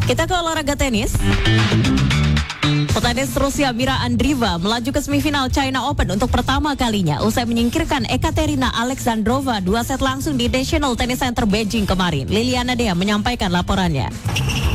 Kita ke olahraga tenis. Petenis Rusia Mira Andreeva melaju ke semifinal China Open untuk pertama kalinya usai menyingkirkan Ekaterina Alexandrova 2 set langsung di National Tennis Center Beijing kemarin. Liliana Dea menyampaikan laporannya.